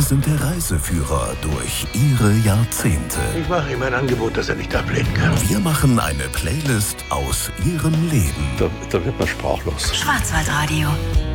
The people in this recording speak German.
sind der Reiseführer durch Ihre Jahrzehnte. Ich mache ihm ein Angebot, das er nicht ablehnen kann. Wir machen eine Playlist aus Ihrem Leben. Da wird man sprachlos. Schwarzwaldradio.